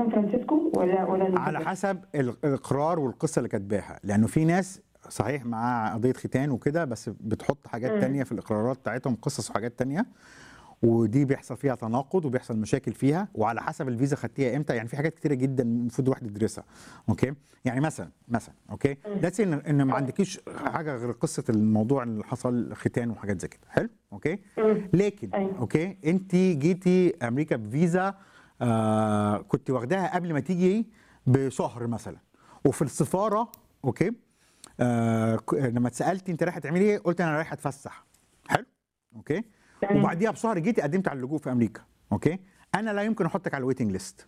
سان فرانسيسكو ولا على حسب الاقرار والقصه اللي كاتباها، لانه في ناس صحيح معاه قضيه ختان وكده بس بتحط حاجات تانية في الاقرارات بتاعتهم، قصص وحاجات تانية، ودي بيحصل فيها تناقض وبيحصل مشاكل فيها، وعلى حسب الفيزا خدتيها امتى. يعني في حاجات كتيره جدا المفروض الواحد يدرسها. اوكي، يعني مثلا اوكي ده ان ما عندكيش حاجه غير قصه الموضوع اللي حصل ختان وحاجات زي كده. حلو، اوكي. لكن اوكي انت جيتي امريكا بفيزا كنت واخداها قبل ما تيجي بشهر مثلا، وفي السفاره اوكي لما اتسالتي انت رايحه تعملي ايه، قلت انا رايحه اتفسح. حلو، اوكي. وبعديها بشهر جيتي قدمت على اللجوء في امريكا. اوكي، انا لا يمكن احطك على الويتنج ليست.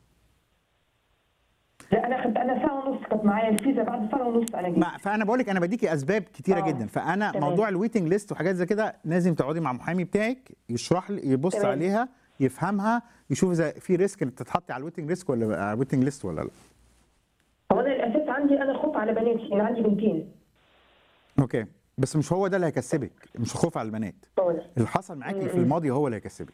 لا انا ساعه ونص كانت معايا الفيزا، بعد ساعه ونص انا جيت. فانا بقول لك انا بديكي اسباب كتيره جدا. فانا تمام. موضوع الويتنج ليست وحاجات زي كده لازم تقعدي مع محامي بتاعك يشرح لي، يبص تمام. عليها، يفهمها، يشوف اذا في ريسك انك تتحطي على الويتنج ليست ولا على الويتنج ليست ولا لا. هو انا الاساس عندي انا خوف على بناتي، انا عندي بنتين. اوكي، بس مش هو ده اللي هيكسبك، مش خوف على البنات. اللي حصل معاكي في الماضي هو اللي هيكسبك.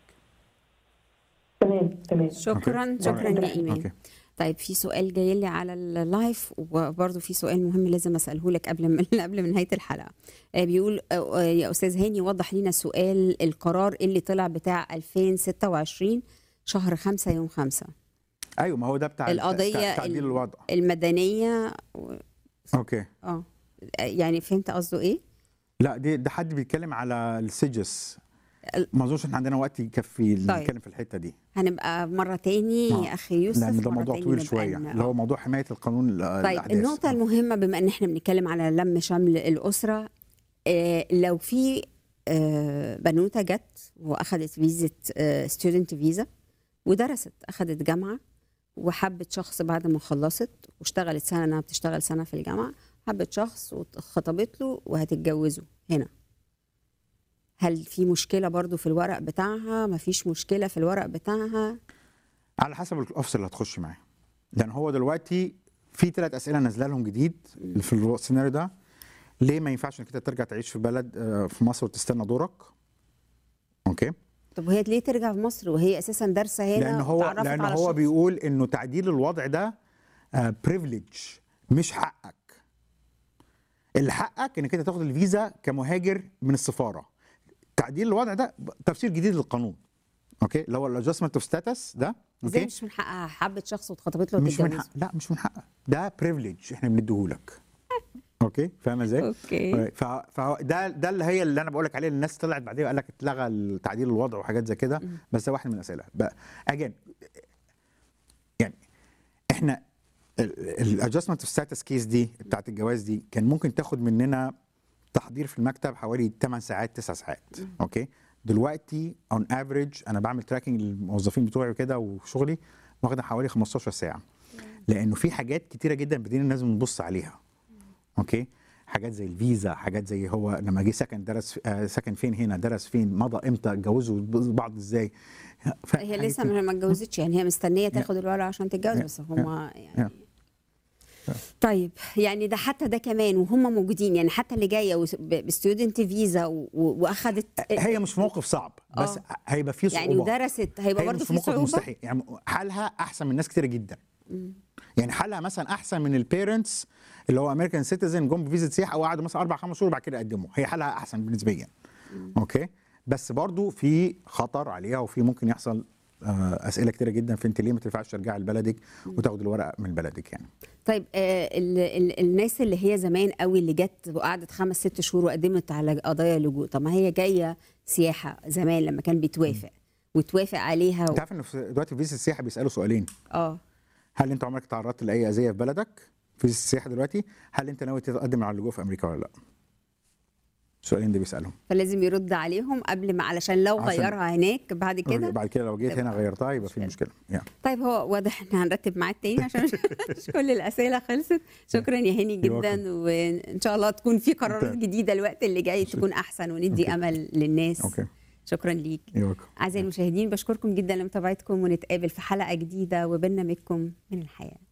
تمام. شكرا يا ايمان. طيب في سؤال جاي لي على اللايف، وبرضه في سؤال مهم لازم اساله لك قبل من نهايه الحلقه. بيقول يا استاذ هاني وضح لنا سؤال القرار اللي طلع بتاع 2026 شهر 5 يوم 5. ايوه، ما هو ده بتاع القضيه تعديل الوضع المدنيه. اوكي يعني فهمت قصده ايه؟ لا ده حد بيتكلم على السجس. ما اظنش ان عندنا وقت يكفي نتكلم في الحته دي. هنبقى مره تاني يا اخي يوسف، لان ده موضوع طويل شويه اللي هو موضوع حمايه القانون. طيب الأحداث. النقطه المهمه بما ان احنا بنتكلم على لم شمل الاسره، لو في بنوته جت واخدت فيزا ستودنت فيزا ودرست، اخدت جامعه وحبت شخص بعد ما خلصت واشتغلت سنه، انها بتشتغل سنه في الجامعه، حبت شخص وخطبت له وهتتجوزوا هنا، هل في مشكله برضو في الورق بتاعها؟ مفيش مشكله في الورق بتاعها؟ على حسب الاوفيسر اللي هتخش معاه. لان هو دلوقتي في 3 اسئله نازله لهم جديد في السيناريو ده. ليه ما ينفعش انك انت ترجع تعيش في بلد في مصر وتستنى دورك؟ اوكي، طب وهي ليه ترجع في مصر وهي اساسا دارسه هنا؟ لان هو بيقول انه تعديل الوضع ده بريفليج، مش حقك. اللي حقك انك انت تاخد الفيزا كمهاجر من السفاره. تعديل الوضع ده تفسير جديد للقانون. اوكي، اللي هو الادجستمنت اوف ستاتس ده. ازاي مش من حقها؟ حبت شخص واتخطبت له مش من حق. لا مش من حقك، ده بريفليج احنا بنديهولك. اوكي، فاهمه ازاي؟ اوكي. ده اللي هي اللي انا بقول لك عليه. الناس طلعت بعدين وقال لك اتلغى تعديل الوضع وحاجات زي كده، بس ده واحد من الاسئله. اجين يعني احنا الادجستمنت اوف ستاتس كيس دي بتاعت الجواز دي كان ممكن تاخد مننا تحضير في المكتب حوالي 8 ساعات 9 ساعات. اوكي، دلوقتي اون افريج انا بعمل تراكنج للموظفين بتوعي وكده وشغلي واخده حوالي 15 ساعه، لانه في حاجات كتيره جدا بدينا لازم نبص عليها. اوكي، حاجات زي الفيزا، حاجات زي هو لما جه سكن درس سكن فين هنا، درس فين، مضى امتى، اتجوزوا بعض ازاي. هي لسه ما اتجوزتش، يعني هي مستنيه تاخد الورقه عشان تتجوز، بس هم يعني طيب يعني ده حتى ده كمان وهم موجودين، يعني حتى اللي جايه بستودنت فيزا واخدت، هي مش في موقف صعب، بس هيبقى فيه صعوبه يعني ودرست، هيبقى برضه في صعوبه. مستحيل، يعني حالها احسن من ناس كتير جدا. يعني حالها مثلا احسن من البيرنتس اللي هو امريكان سيتيزن جم بفيزا سياحه وقعدوا مثلا 4-5 شهور بعد كده قدموا. هي حالها احسن نسبيا. اوكي، بس برضو في خطر عليها وفي ممكن يحصل اسئله كتيره جدا في انت ليه ما تنفعش ترجعي لبلدك وتاخد الورق من بلدك يعني. طيب الناس اللي هي زمان قوي اللي جت وقعدت 5-6 شهور وقدمت على قضايا لجوء، طب ما هي جايه سياحه زمان لما كان بيتوافق وتوافق عليها انت عارف ان دلوقتي في فيزا السياحه بيسالوا سؤالين. هل انت عمرك تعرضت لاي اذيه في بلدك؟ في السياحه دلوقتي هل انت ناوي تقدم على اللجوء في امريكا ولا لا؟ السؤالين ده بيسالهم، فلازم يرد عليهم قبل ما، علشان لو غيرها هناك بعد كده لو جيت هنا غيرتها يبقى في مشكله يعني. طيب هو واضح ان هنرتب ميعاد تاني عشان مش كل الاسئله خلصت. شكرا يا هاني جدا، وان شاء الله تكون في قرارات جديده الوقت اللي جاي تكون احسن وندي امل للناس. شكرا ليك. اعزائي المشاهدين، بشكركم جدا لمتابعتكم، ونتقابل في حلقه جديده وبرنامجكم من الحياه.